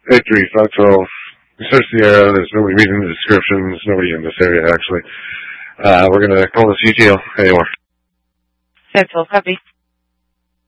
83-512. We searched the area. There's nobody reading the descriptions. Nobody in this area, actually. We're going to call the CTL. Anymore. 512, copy.